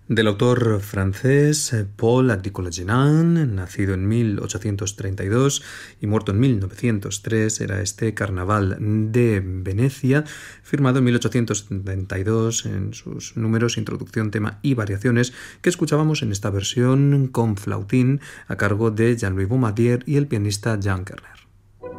Del autor francés Paul Nicolas-Genin, nacido en 1832 y muerto en 1903, era este Carnaval de Venecia, firmado en 1872 en sus números Introducción, tema y variaciones, que escuchábamos en esta versión con flautín a cargo de Jean-Louis Baumadier y el pianista Jean Kerner.